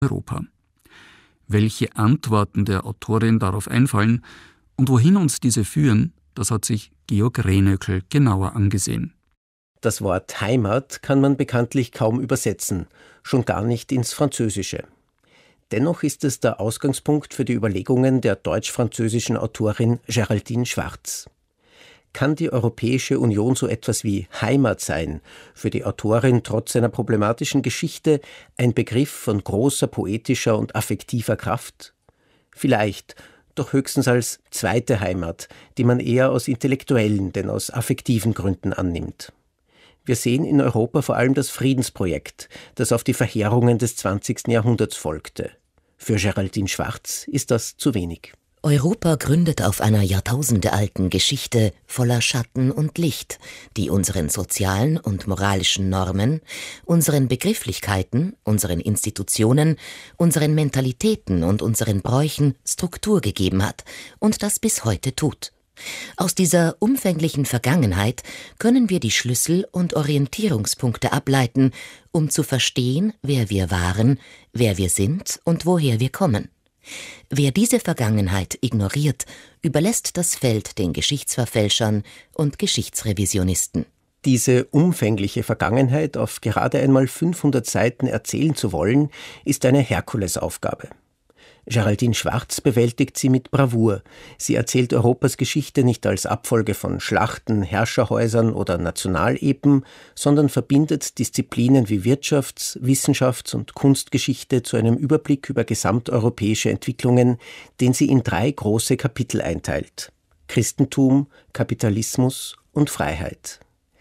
Europa. Welche Antworten der Autorin darauf einfallen und wohin uns diese führen, das hat sich Georg Renöckel genauer angesehen. Das Wort Heimat kann man bekanntlich kaum übersetzen, schon gar nicht ins Französische. Dennoch ist es der Ausgangspunkt für die Überlegungen der deutsch-französischen Autorin Géraldine Schwartz. Kann die Europäische Union so etwas wie Heimat sein, für die Autorin trotz seiner problematischen Geschichte ein Begriff von großer poetischer und affektiver Kraft? Vielleicht, doch höchstens als zweite Heimat, die man eher aus intellektuellen, denn aus affektiven Gründen annimmt. Wir sehen in Europa vor allem das Friedensprojekt, das auf die Verheerungen des 20. Jahrhunderts folgte. Für Géraldine Schwartz ist das zu wenig. Europa gründet auf einer jahrtausendealten Geschichte voller Schatten und Licht, die unseren sozialen und moralischen Normen, unseren Begrifflichkeiten, unseren Institutionen, unseren Mentalitäten und unseren Bräuchen Struktur gegeben hat und das bis heute tut. Aus dieser umfänglichen Vergangenheit können wir die Schlüssel und Orientierungspunkte ableiten, um zu verstehen, wer wir waren, wer wir sind und woher wir kommen. Wer diese Vergangenheit ignoriert, überlässt das Feld den Geschichtsverfälschern und Geschichtsrevisionisten. Diese umfängliche Vergangenheit auf gerade einmal 500 Seiten erzählen zu wollen, ist eine Herkulesaufgabe. Géraldine Schwartz bewältigt sie mit Bravour. Sie erzählt Europas Geschichte nicht als Abfolge von Schlachten, Herrscherhäusern oder Nationalepen, sondern verbindet Disziplinen wie Wirtschafts-, Wissenschafts- und Kunstgeschichte zu einem Überblick über gesamteuropäische Entwicklungen, den sie in 3 große Kapitel einteilt: Christentum, Kapitalismus und Freiheit.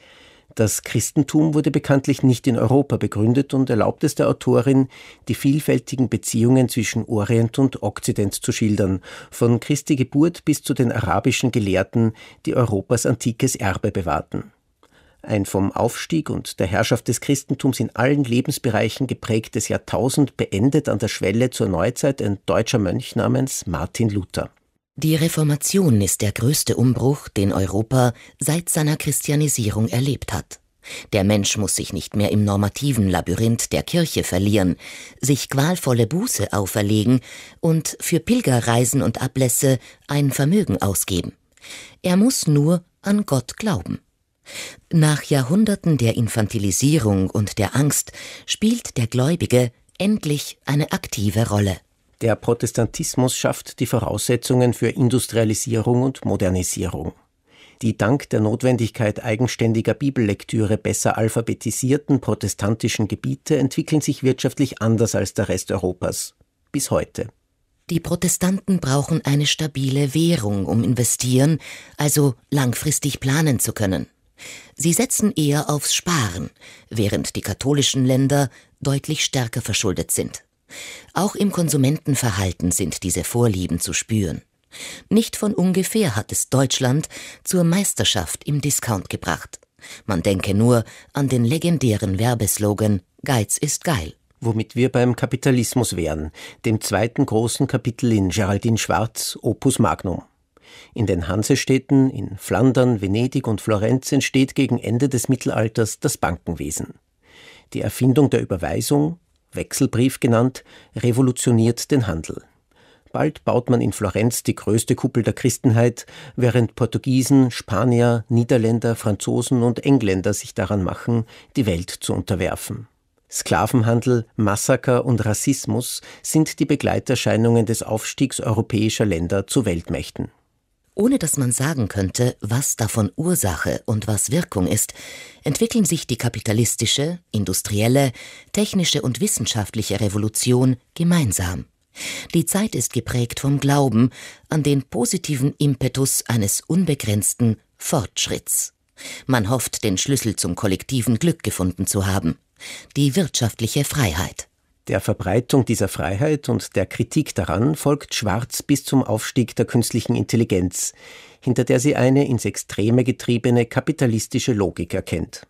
Das Christentum wurde bekanntlich nicht in Europa begründet und erlaubt es der Autorin, die vielfältigen Beziehungen zwischen Orient und Okzident zu schildern, von Christi Geburt bis zu den arabischen Gelehrten, die Europas antikes Erbe bewahrten. Ein vom Aufstieg und der Herrschaft des Christentums in allen Lebensbereichen geprägtes Jahrtausend beendet an der Schwelle zur Neuzeit ein deutscher Mönch namens Martin Luther. Die Reformation ist der größte Umbruch, den Europa seit seiner Christianisierung erlebt hat. Der Mensch muss sich nicht mehr im normativen Labyrinth der Kirche verlieren, sich qualvolle Buße auferlegen und für Pilgerreisen und Ablässe ein Vermögen ausgeben. Er muss nur an Gott glauben. Nach Jahrhunderten der Infantilisierung und der Angst spielt der Gläubige endlich eine aktive Rolle. Der Protestantismus schafft die Voraussetzungen für Industrialisierung und Modernisierung. Die dank der Notwendigkeit eigenständiger Bibellektüre besser alphabetisierten protestantischen Gebiete entwickeln sich wirtschaftlich anders als der Rest Europas. Bis heute. Die Protestanten brauchen eine stabile Währung, um investieren, also langfristig planen zu können. Sie setzen eher aufs Sparen, während die katholischen Länder deutlich stärker verschuldet sind. Auch im Konsumentenverhalten sind diese Vorlieben zu spüren. Nicht von ungefähr hat es Deutschland zur Meisterschaft im Discount gebracht. Man denke nur an den legendären Werbeslogan »Geiz ist geil«. Womit wir beim Kapitalismus wären, dem zweiten großen Kapitel in Géraldine Schwartz' Opus Magnum. In den Hansestädten, in Flandern, Venedig und Florenz entsteht gegen Ende des Mittelalters das Bankenwesen. Die Erfindung der Überweisung, Wechselbrief genannt, revolutioniert den Handel. Bald baut man in Florenz die größte Kuppel der Christenheit, während Portugiesen, Spanier, Niederländer, Franzosen und Engländer sich daran machen, die Welt zu unterwerfen. Sklavenhandel, Massaker und Rassismus sind die Begleiterscheinungen des Aufstiegs europäischer Länder zu Weltmächten. Ohne dass man sagen könnte, was davon Ursache und was Wirkung ist, entwickeln sich die kapitalistische, industrielle, technische und wissenschaftliche Revolution gemeinsam. Die Zeit ist geprägt vom Glauben an den positiven Impetus eines unbegrenzten Fortschritts. Man hofft, den Schlüssel zum kollektiven Glück gefunden zu haben: die wirtschaftliche Freiheit. Der Verbreitung dieser Freiheit und der Kritik daran folgt Schwartz bis zum Aufstieg der künstlichen Intelligenz, hinter der sie eine ins Extreme getriebene kapitalistische Logik erkennt.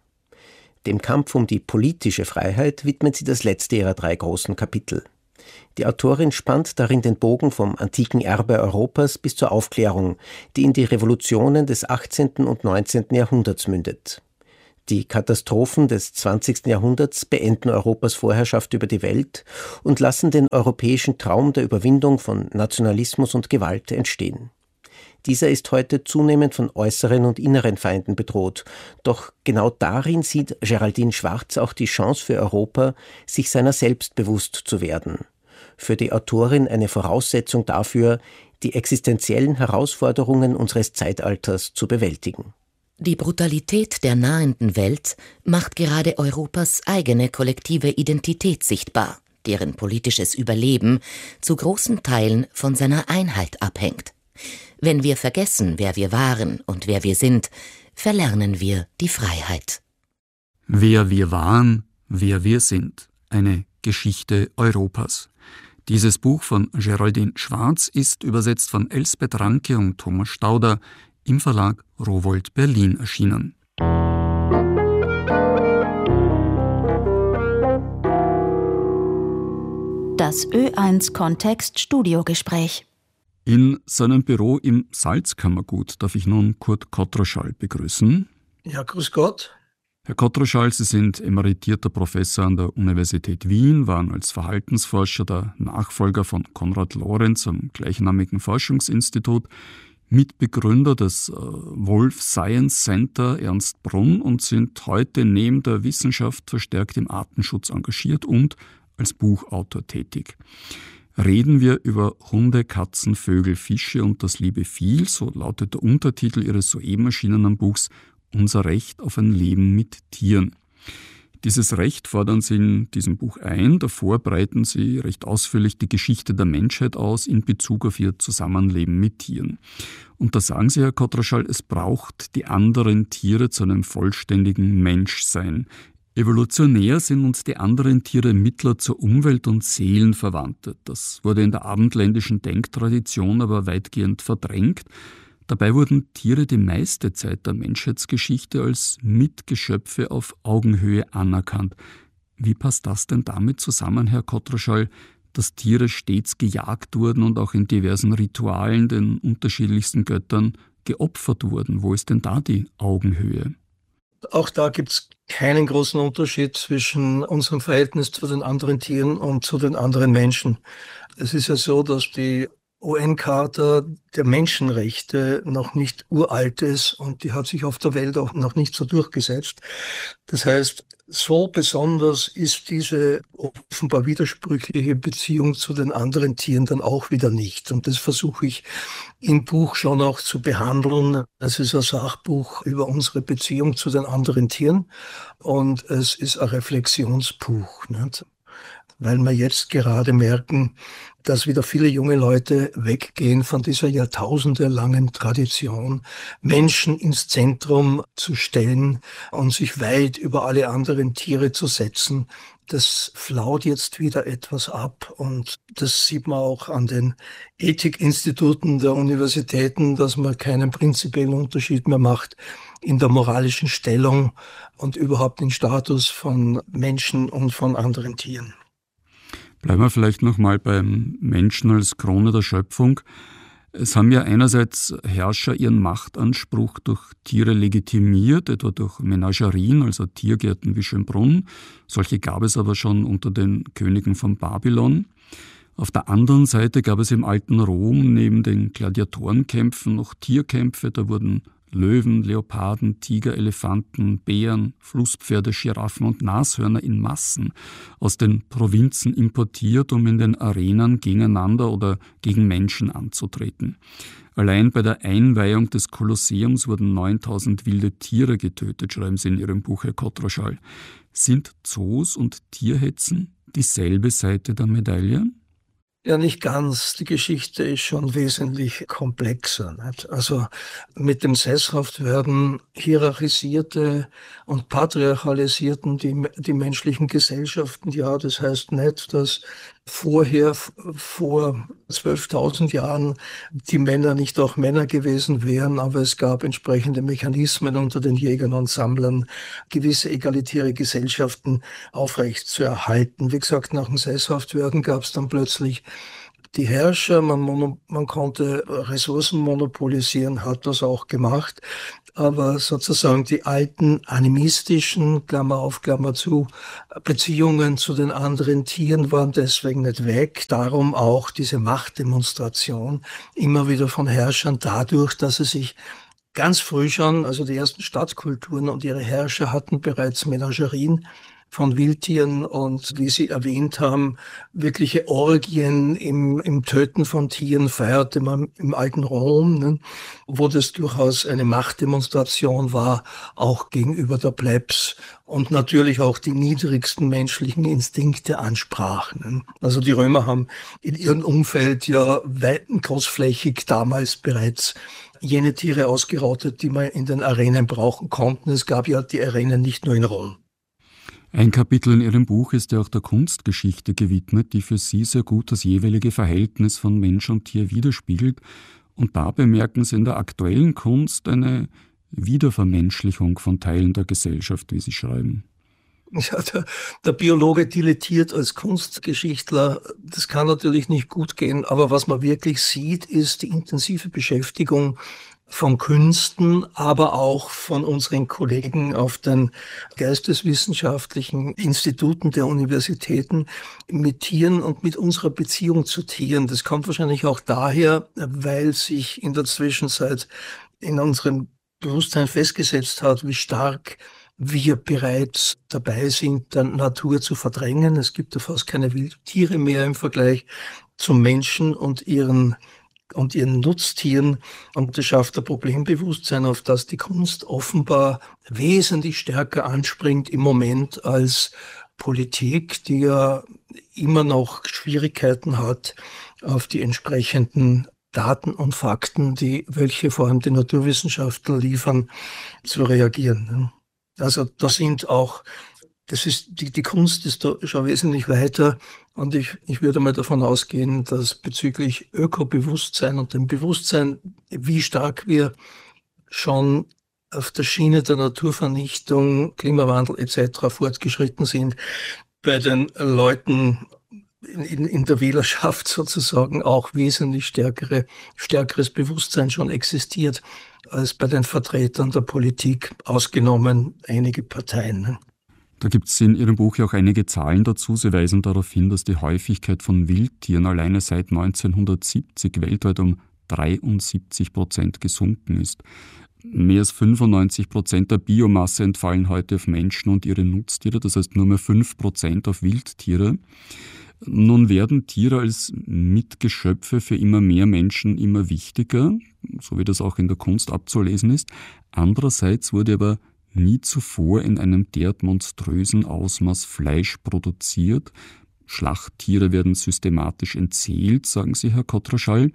Dem Kampf um die politische Freiheit widmet sie das letzte ihrer 3 großen Kapitel. Die Autorin spannt darin den Bogen vom antiken Erbe Europas bis zur Aufklärung, die in die Revolutionen des 18. und 19. Jahrhunderts mündet. Die Katastrophen des 20. Jahrhunderts beenden Europas Vorherrschaft über die Welt und lassen den europäischen Traum der Überwindung von Nationalismus und Gewalt entstehen. Dieser ist heute zunehmend von äußeren und inneren Feinden bedroht. Doch genau darin sieht Geraldine Schwarz auch die Chance für Europa, sich seiner selbst bewusst zu werden. Für die Autorin eine Voraussetzung dafür, die existenziellen Herausforderungen unseres Zeitalters zu bewältigen. Die Brutalität der nahenden Welt macht gerade Europas eigene kollektive Identität sichtbar, deren politisches Überleben zu großen Teilen von seiner Einheit abhängt. Wenn wir vergessen, wer wir waren und wer wir sind, verlernen wir die Freiheit. Wer wir waren, wer wir sind. Eine Geschichte Europas. Dieses Buch von Geraldine Schwarz ist übersetzt von Elsbeth Ranke und Thomas Stauder im Verlag Rowohlt Berlin erschienen. Das Ö1 Kontext Studiogespräch. In seinem Büro im Salzkammergut darf ich nun Kurt Kotroschall begrüßen. Ja, grüß Gott. Herr Kotroschall, Sie sind emeritierter Professor an der Universität Wien, waren als Verhaltensforscher der Nachfolger von Konrad Lorenz am gleichnamigen Forschungsinstitut, Mitbegründer des Wolf Science Center Ernst Brunn und sind heute neben der Wissenschaft verstärkt im Artenschutz engagiert und als Buchautor tätig. Reden wir über Hunde, Katzen, Vögel, Fische und das liebe Vieh, so lautet der Untertitel Ihres soeben erschienenen Buchs Unser Recht auf ein Leben mit Tieren. Dieses Recht fordern Sie in diesem Buch ein. Davor breiten Sie recht ausführlich die Geschichte der Menschheit aus in Bezug auf ihr Zusammenleben mit Tieren. Und da sagen Sie, Herr Kotroschall, es braucht die anderen Tiere zu einem vollständigen Menschsein. Evolutionär sind uns die anderen Tiere Mittler zur Umwelt- und Seelenverwandte. Das wurde in der abendländischen Denktradition aber weitgehend verdrängt. Dabei wurden Tiere die meiste Zeit der Menschheitsgeschichte als Mitgeschöpfe auf Augenhöhe anerkannt. Wie passt das denn damit zusammen, Herr Kotroschall, dass Tiere stets gejagt wurden und auch in diversen Ritualen den unterschiedlichsten Göttern geopfert wurden? Wo ist denn da die Augenhöhe? Auch da gibt es keinen großen Unterschied zwischen unserem Verhältnis zu den anderen Tieren und zu den anderen Menschen. Es ist ja so, dass die UN-Charta der Menschenrechte noch nicht uralt ist und die hat sich auf der Welt auch noch nicht so durchgesetzt. Das heißt, so besonders ist diese offenbar widersprüchliche Beziehung zu den anderen Tieren dann auch wieder nicht. Und das versuche ich im Buch schon auch zu behandeln. Es ist ein Sachbuch über unsere Beziehung zu den anderen Tieren und es ist ein Reflexionsbuch, nicht? Weil wir jetzt gerade merken, dass wieder viele junge Leute weggehen von dieser jahrtausendelangen Tradition, Menschen ins Zentrum zu stellen und sich weit über alle anderen Tiere zu setzen. Das flaut jetzt wieder etwas ab und das sieht man auch an den Ethikinstituten der Universitäten, dass man keinen prinzipiellen Unterschied mehr macht in der moralischen Stellung und überhaupt im Status von Menschen und von anderen Tieren. Bleiben wir vielleicht nochmal beim Menschen als Krone der Schöpfung. Es haben ja einerseits Herrscher ihren Machtanspruch durch Tiere legitimiert, etwa durch Menagerien, also Tiergärten wie Schönbrunn. Solche gab es aber schon unter den Königen von Babylon. Auf der anderen Seite gab es im alten Rom neben den Gladiatorenkämpfen noch Tierkämpfe. Da wurden Löwen, Leoparden, Tiger, Elefanten, Bären, Flusspferde, Giraffen und Nashörner in Massen aus den Provinzen importiert, um in den Arenen gegeneinander oder gegen Menschen anzutreten. Allein bei der Einweihung des Kolosseums wurden 9000 wilde Tiere getötet, schreiben Sie in Ihrem Buch, Herr Kotroschall. Sind Zoos und Tierhetzen dieselbe Seite der Medaille? Ja, nicht ganz. Die Geschichte ist schon wesentlich komplexer, nicht? Also mit dem Sesshaftwerden hierarchisierte und patriarchalisierten die menschlichen Gesellschaften. Ja, das heißt nicht, dass vorher, vor 12.000 Jahren, die Männer nicht auch Männer gewesen wären, aber es gab entsprechende Mechanismen unter den Jägern und Sammlern, gewisse egalitäre Gesellschaften aufrecht zu erhalten. Wie gesagt, nach dem Sesshaftwerden gab es dann plötzlich die Herrscher, man konnte Ressourcen monopolisieren, hat das auch gemacht, aber sozusagen die alten animistischen, Klammer auf, Klammer zu, Beziehungen zu den anderen Tieren waren deswegen nicht weg. Darum auch diese Machtdemonstration immer wieder von Herrschern dadurch, dass sie sich ganz früh schon, also die ersten Stadtkulturen und ihre Herrscher hatten bereits Menagerien von Wildtieren und, wie Sie erwähnt haben, wirkliche Orgien im Töten von Tieren feierte man im alten Rom, ne, wo das durchaus eine Machtdemonstration war, auch gegenüber der Plebs und natürlich auch die niedrigsten menschlichen Instinkte ansprach. Ne. Also die Römer haben in ihrem Umfeld ja großflächig damals bereits jene Tiere ausgerottet, die man in den Arenen brauchen konnten. Es gab ja die Arenen nicht nur in Rom. Ein Kapitel in Ihrem Buch ist ja auch der Kunstgeschichte gewidmet, die für Sie sehr gut das jeweilige Verhältnis von Mensch und Tier widerspiegelt. Und da bemerken Sie in der aktuellen Kunst eine Wiedervermenschlichung von Teilen der Gesellschaft, wie Sie schreiben. Ja, der Biologe dilettiert als Kunstgeschichtler. Das kann natürlich nicht gut gehen, aber was man wirklich sieht, ist die intensive Beschäftigung von Künsten, aber auch von unseren Kollegen auf den geisteswissenschaftlichen Instituten der Universitäten mit Tieren und mit unserer Beziehung zu Tieren. Das kommt wahrscheinlich auch daher, weil sich in der Zwischenzeit in unserem Bewusstsein festgesetzt hat, wie stark wir bereits dabei sind, der Natur zu verdrängen. Es gibt ja fast keine Wildtiere mehr im Vergleich zum Menschen und ihren Nutztieren. Und das schafft ein Problembewusstsein, auf das die Kunst offenbar wesentlich stärker anspringt im Moment als Politik, die ja immer noch Schwierigkeiten hat, auf die entsprechenden Daten und Fakten, welche vor allem die Naturwissenschaftler liefern, zu reagieren. Also die Kunst ist da schon wesentlich weiter und ich würde mal davon ausgehen, dass bezüglich Ökobewusstsein und dem Bewusstsein, wie stark wir schon auf der Schiene der Naturvernichtung, Klimawandel etc. fortgeschritten sind, bei den Leuten in der Wählerschaft sozusagen auch wesentlich stärkeres Bewusstsein schon existiert als bei den Vertretern der Politik, ausgenommen einige Parteien. Da gibt es in Ihrem Buch ja auch einige Zahlen dazu. Sie weisen darauf hin, dass die Häufigkeit von Wildtieren alleine seit 1970 weltweit um 73% gesunken ist. Mehr als 95% der Biomasse entfallen heute auf Menschen und ihre Nutztiere, das heißt nur mehr 5% auf Wildtiere. Nun werden Tiere als Mitgeschöpfe für immer mehr Menschen immer wichtiger, so wie das auch in der Kunst abzulesen ist. Andererseits wurde aber nie zuvor in einem derart monströsen Ausmaß Fleisch produziert. Schlachttiere werden systematisch entzählt, sagen Sie, Herr Kotraschall.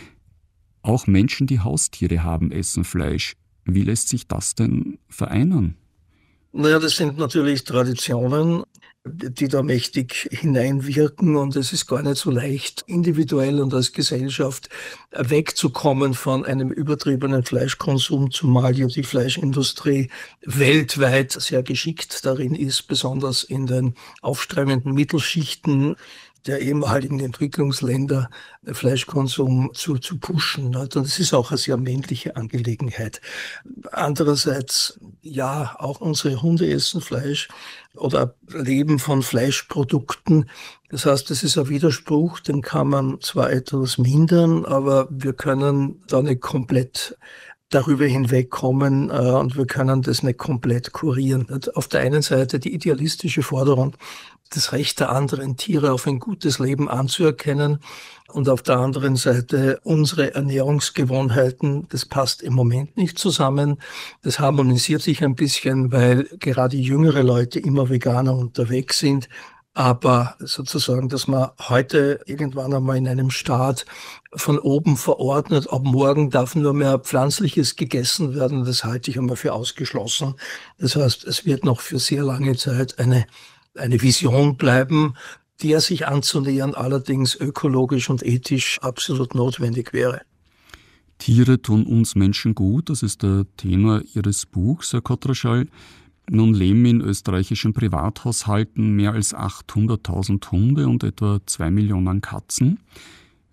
Auch Menschen, die Haustiere haben, essen Fleisch. Wie lässt sich das denn vereinen? Naja, das sind natürlich Traditionen, die da mächtig hineinwirken und es ist gar nicht so leicht, individuell und als Gesellschaft wegzukommen von einem übertriebenen Fleischkonsum, zumal ja die Fleischindustrie weltweit sehr geschickt darin ist, besonders in den aufstrebenden Mittelschichten der ehemaligen Entwicklungsländer Fleischkonsum zu pushen. Und es ist auch eine sehr männliche Angelegenheit. Andererseits, ja, auch unsere Hunde essen Fleisch oder leben von Fleischprodukten. Das heißt, das ist ein Widerspruch, den kann man zwar etwas mindern, aber wir können da nicht komplett darüber hinwegkommen und wir können das nicht komplett kurieren. Auf der einen Seite die idealistische Forderung, das Recht der anderen Tiere auf ein gutes Leben anzuerkennen und auf der anderen Seite unsere Ernährungsgewohnheiten, das passt im Moment nicht zusammen. Das harmonisiert sich ein bisschen, weil gerade jüngere Leute immer veganer unterwegs sind. Aber sozusagen, dass man heute irgendwann einmal in einem Staat von oben verordnet, ab morgen darf nur mehr Pflanzliches gegessen werden, das halte ich einmal für ausgeschlossen. Das heißt, es wird noch für sehr lange Zeit eine Vision bleiben, der sich anzunähern allerdings ökologisch und ethisch absolut notwendig wäre. Tiere tun uns Menschen gut, das ist der Tenor Ihres Buchs, Herr Kotraschall. Nun leben in österreichischen Privathaushalten mehr als 800.000 Hunde und etwa 2 Millionen Katzen.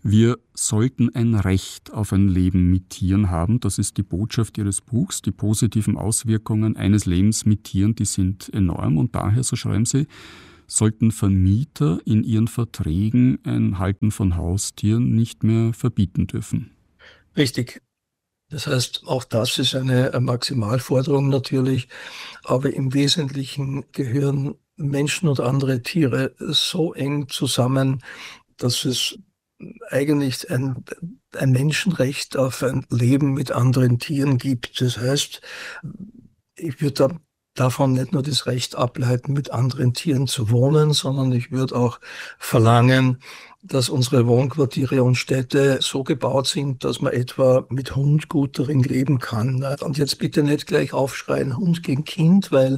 Wir sollten ein Recht auf ein Leben mit Tieren haben. Das ist die Botschaft Ihres Buchs. Die positiven Auswirkungen eines Lebens mit Tieren, die sind enorm. Und daher, so schreiben Sie, sollten Vermieter in ihren Verträgen ein Halten von Haustieren nicht mehr verbieten dürfen. Richtig. Das heißt, auch das ist eine Maximalforderung natürlich, aber im Wesentlichen gehören Menschen und andere Tiere so eng zusammen, dass es eigentlich ein Menschenrecht auf ein Leben mit anderen Tieren gibt. Das heißt, ich würde davon nicht nur das Recht ableiten, mit anderen Tieren zu wohnen, sondern ich würde auch verlangen, dass unsere Wohnquartiere und Städte so gebaut sind, dass man etwa mit Hund gut darin leben kann. Und jetzt bitte nicht gleich aufschreien, Hund gegen Kind, weil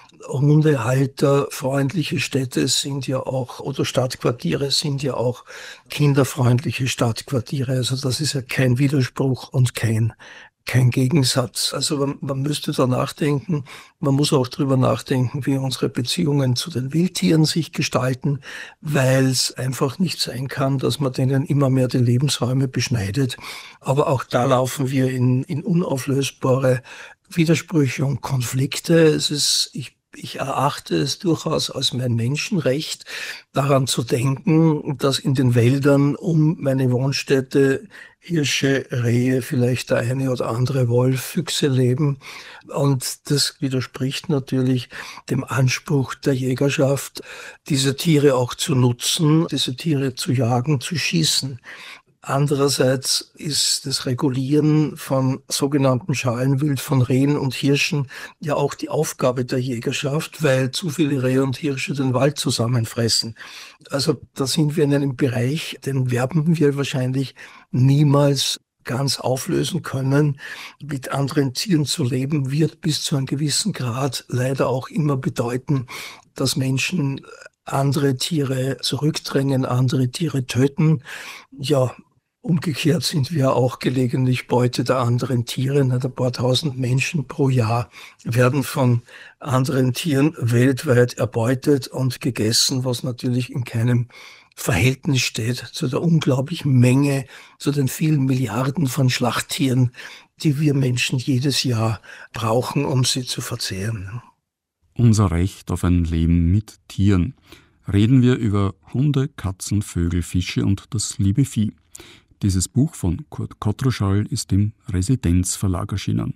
hundehalterfreundliche Städte sind ja auch, oder Stadtquartiere sind ja auch kinderfreundliche Stadtquartiere. Also das ist ja kein Widerspruch und kein Gegensatz. Also man müsste da nachdenken, man muss auch drüber nachdenken, wie unsere Beziehungen zu den Wildtieren sich gestalten, weil es einfach nicht sein kann, dass man denen immer mehr die Lebensräume beschneidet. Aber auch da laufen wir in unauflösbare Widersprüche und Konflikte. Ich erachte es durchaus als mein Menschenrecht, daran zu denken, dass in den Wäldern um meine Wohnstätte Hirsche, Rehe, vielleicht der eine oder andere Wolf, Füchse leben. Und das widerspricht natürlich dem Anspruch der Jägerschaft, diese Tiere auch zu nutzen, diese Tiere zu jagen, zu schießen. Andererseits ist das Regulieren von sogenannten Schalenwild, von Rehen und Hirschen, ja auch die Aufgabe der Jägerschaft, weil zu viele Rehe und Hirsche den Wald zusammenfressen. Also da sind wir in einem Bereich, den werden wir wahrscheinlich niemals ganz auflösen können. Mit anderen Tieren zu leben wird bis zu einem gewissen Grad leider auch immer bedeuten, dass Menschen andere Tiere zurückdrängen, andere Tiere töten. Ja, umgekehrt sind wir auch gelegentlich Beute der anderen Tiere. Ein paar tausend Menschen pro Jahr werden von anderen Tieren weltweit erbeutet und gegessen, was natürlich in keinem Verhältnis steht zu der unglaublichen Menge, zu den vielen Milliarden von Schlachttieren, die wir Menschen jedes Jahr brauchen, um sie zu verzehren. Unser Recht auf ein Leben mit Tieren. Reden wir über Hunde, Katzen, Vögel, Fische und das liebe Vieh. Dieses Buch von Kurt Kotroschall ist im Residenzverlag erschienen.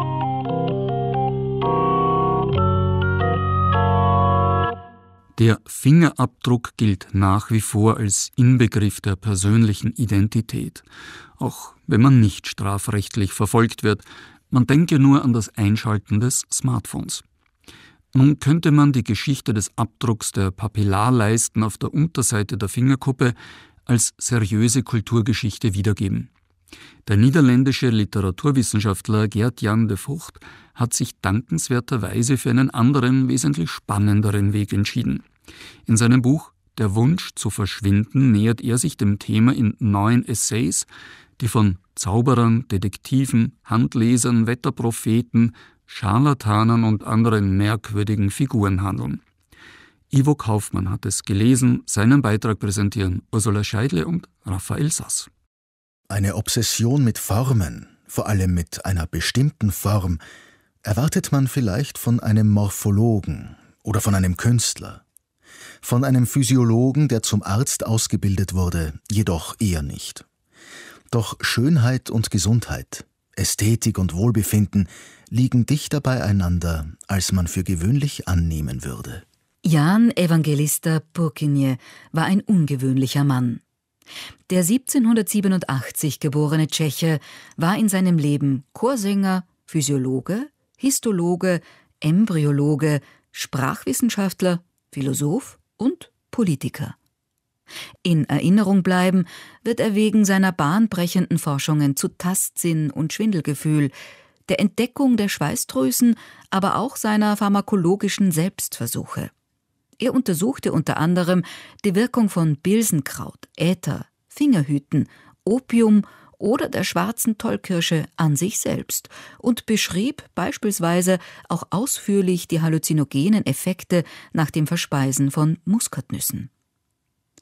Der Fingerabdruck gilt nach wie vor als Inbegriff der persönlichen Identität, auch wenn man nicht strafrechtlich verfolgt wird. Man denke nur an das Einschalten des Smartphones. Nun könnte man die Geschichte des Abdrucks der Papillarleisten auf der Unterseite der Fingerkuppe als seriöse Kulturgeschichte wiedergeben. Der niederländische Literaturwissenschaftler Gert-Jan de Vocht hat sich dankenswerterweise für einen anderen, wesentlich spannenderen Weg entschieden. In seinem Buch »Der Wunsch zu verschwinden« nähert er sich dem Thema in 9 Essays, die von Zauberern, Detektiven, Handlesern, Wetterpropheten, Scharlatanern und anderen merkwürdigen Figuren handeln. Ivo Kaufmann hat es gelesen, seinen Beitrag präsentieren Ursula Scheidle und Raphael Sass. Eine Obsession mit Formen, vor allem mit einer bestimmten Form, erwartet man vielleicht von einem Morphologen oder von einem Künstler. Von einem Physiologen, der zum Arzt ausgebildet wurde, jedoch eher nicht. Doch Schönheit und Gesundheit, Ästhetik und Wohlbefinden liegen dichter beieinander, als man für gewöhnlich annehmen würde. Jan Evangelista Purkinje war ein ungewöhnlicher Mann. Der 1787 geborene Tscheche war in seinem Leben Chorsänger, Physiologe, Histologe, Embryologe, Sprachwissenschaftler, Philosoph und Politiker. In Erinnerung bleiben wird er wegen seiner bahnbrechenden Forschungen zu Tastsinn und Schwindelgefühl, der Entdeckung der Schweißdrüsen, aber auch seiner pharmakologischen Selbstversuche. Er untersuchte unter anderem die Wirkung von Bilsenkraut, Äther, Fingerhüten, Opium oder der schwarzen Tollkirsche an sich selbst und beschrieb beispielsweise auch ausführlich die halluzinogenen Effekte nach dem Verspeisen von Muskatnüssen.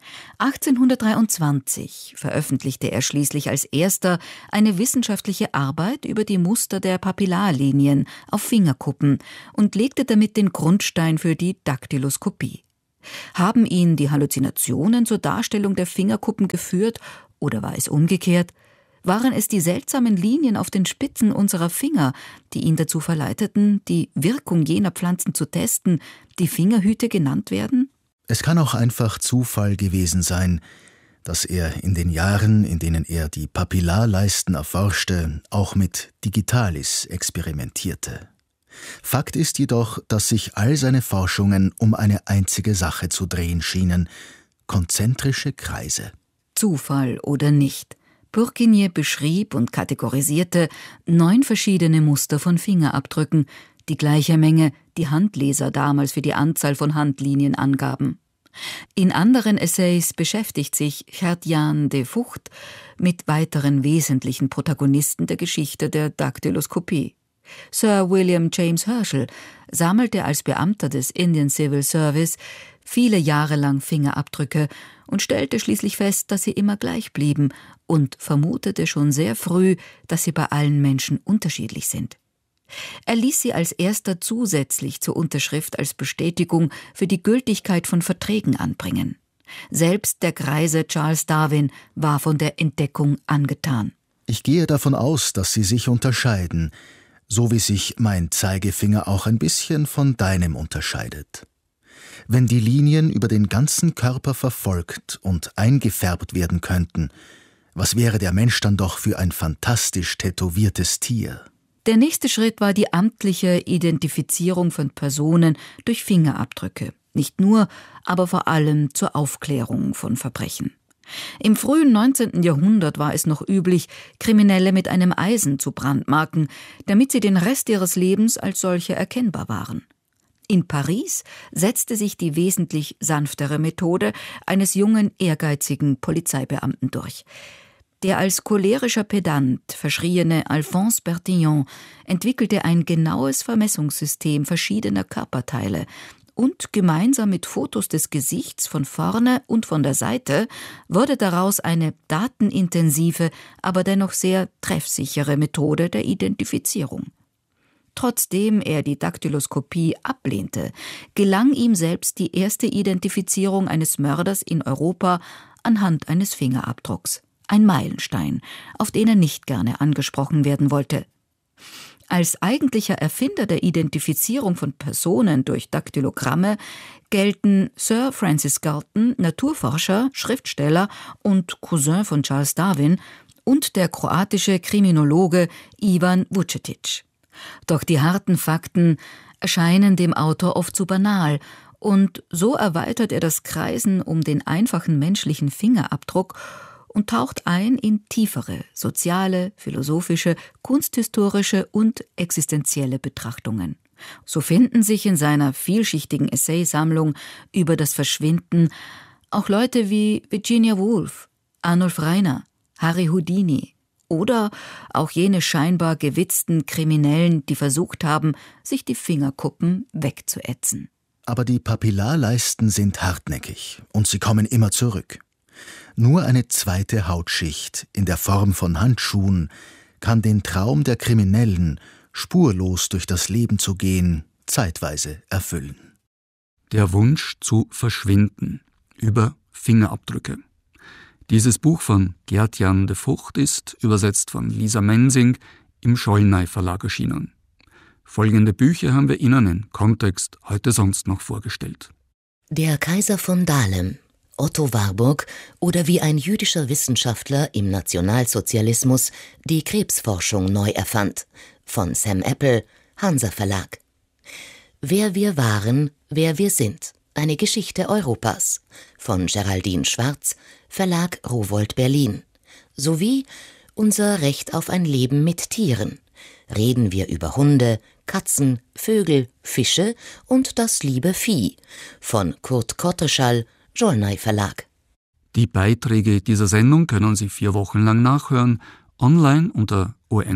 1823 veröffentlichte er schließlich als erster eine wissenschaftliche Arbeit über die Muster der Papillarlinien auf Fingerkuppen und legte damit den Grundstein für die Daktyloskopie. Haben ihn die Halluzinationen zur Darstellung der Fingerkuppen geführt oder war es umgekehrt? Waren es die seltsamen Linien auf den Spitzen unserer Finger, die ihn dazu verleiteten, die Wirkung jener Pflanzen zu testen, die Fingerhüte genannt werden? Es kann auch einfach Zufall gewesen sein, dass er in den Jahren, in denen er die Papillarleisten erforschte, auch mit Digitalis experimentierte. Fakt ist jedoch, dass sich all seine Forschungen um eine einzige Sache zu drehen schienen: konzentrische Kreise. Zufall oder nicht. Pourquenier beschrieb und kategorisierte 9 verschiedene Muster von Fingerabdrücken, die gleiche Menge die Handleser damals für die Anzahl von Handlinien angaben. In anderen Essays beschäftigt sich Gert-Jan de Vocht mit weiteren wesentlichen Protagonisten der Geschichte der Daktyloskopie. Sir William James Herschel sammelte als Beamter des Indian Civil Service viele Jahre lang Fingerabdrücke und stellte schließlich fest, dass sie immer gleich blieben und vermutete schon sehr früh, dass sie bei allen Menschen unterschiedlich sind. Er ließ sie als erster zusätzlich zur Unterschrift als Bestätigung für die Gültigkeit von Verträgen anbringen. Selbst der greise Charles Darwin war von der Entdeckung angetan. Ich gehe davon aus, dass sie sich unterscheiden, so wie sich mein Zeigefinger auch ein bisschen von deinem unterscheidet. Wenn die Linien über den ganzen Körper verfolgt und eingefärbt werden könnten, was wäre der Mensch dann doch für ein fantastisch tätowiertes Tier? Der nächste Schritt war die amtliche Identifizierung von Personen durch Fingerabdrücke. Nicht nur, aber vor allem zur Aufklärung von Verbrechen. Im frühen 19. Jahrhundert war es noch üblich, Kriminelle mit einem Eisen zu brandmarken, damit sie den Rest ihres Lebens als solche erkennbar waren. In Paris setzte sich die wesentlich sanftere Methode eines jungen, ehrgeizigen Polizeibeamten durch. Der als cholerischer Pedant verschriene Alphonse Bertillon entwickelte ein genaues Vermessungssystem verschiedener Körperteile und gemeinsam mit Fotos des Gesichts von vorne und von der Seite wurde daraus eine datenintensive, aber dennoch sehr treffsichere Methode der Identifizierung. Trotzdem er die Daktyloskopie ablehnte, gelang ihm selbst die erste Identifizierung eines Mörders in Europa anhand eines Fingerabdrucks. Ein Meilenstein, auf den er nicht gerne angesprochen werden wollte. Als eigentlicher Erfinder der Identifizierung von Personen durch Daktylogramme gelten Sir Francis Galton, Naturforscher, Schriftsteller und Cousin von Charles Darwin, und der kroatische Kriminologe Ivan Vucetić. Doch die harten Fakten erscheinen dem Autor oft zu banal, und so erweitert er das Kreisen um den einfachen menschlichen Fingerabdruck und taucht ein in tiefere soziale, philosophische, kunsthistorische und existenzielle Betrachtungen. So finden sich in seiner vielschichtigen Essaysammlung über das Verschwinden auch Leute wie Virginia Woolf, Arnulf Rainer, Harry Houdini oder auch jene scheinbar gewitzten Kriminellen, die versucht haben, sich die Fingerkuppen wegzuätzen. Aber die Papillarleisten sind hartnäckig und sie kommen immer zurück. Nur eine zweite Hautschicht in der Form von Handschuhen kann den Traum der Kriminellen, spurlos durch das Leben zu gehen, zeitweise erfüllen. Der Wunsch zu verschwinden über Fingerabdrücke. Dieses Buch von Gert-Jan de Vocht ist, übersetzt von Lisa Mensing, im Schollnay Verlag erschienen. Folgende Bücher haben wir Ihnen in Kontext heute sonst noch vorgestellt. Der Kaiser von Dahlem, Otto Warburg, oder wie ein jüdischer Wissenschaftler im Nationalsozialismus die Krebsforschung neu erfand, von Sam Apple, Hansa Verlag. Wer wir waren, wer wir sind, eine Geschichte Europas, von Geraldine Schwarz, Verlag Rowohlt Berlin, sowie Unser Recht auf ein Leben mit Tieren. Reden wir über Hunde, Katzen, Vögel, Fische und das liebe Vieh, von Kurt Kotterschall, Schollnay Verlag. Die Beiträge dieser Sendung können Sie 4 Wochen lang nachhören, online unter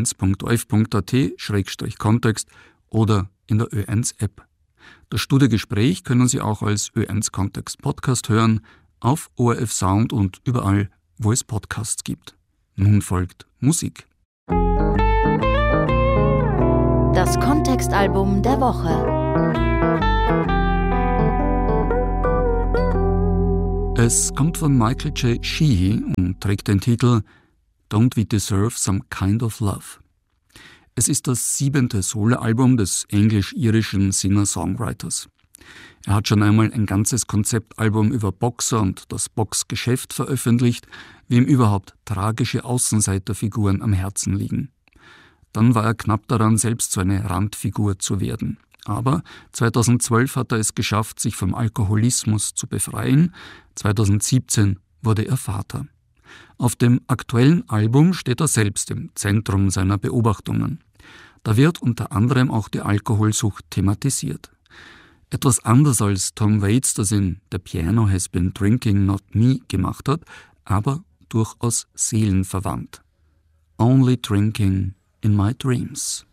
o1.orf.at/kontext oder in der Ö1-App. Das Studiogespräch können Sie auch als Ö1 Kontext Podcast hören, auf ORF Sound und überall, wo es Podcasts gibt. Nun folgt Musik. Das Kontextalbum der Woche. Es kommt von Michael J. Sheehy und trägt den Titel Don't We Deserve Some Kind of Love? Es ist das 7. Soloalbum des englisch-irischen Singer-Songwriters. Er hat schon einmal ein ganzes Konzeptalbum über Boxer und das Boxgeschäft veröffentlicht, wie ihm überhaupt tragische Außenseiterfiguren am Herzen liegen. Dann war er knapp daran, selbst so eine Randfigur zu werden. Aber 2012 hat er es geschafft, sich vom Alkoholismus zu befreien. 2017 wurde er Vater. Auf dem aktuellen Album steht er selbst im Zentrum seiner Beobachtungen. Da wird unter anderem auch die Alkoholsucht thematisiert. Etwas anders als Tom Waits das in The Piano Has Been Drinking Not Me gemacht hat, aber durchaus seelenverwandt. Only drinking in my dreams.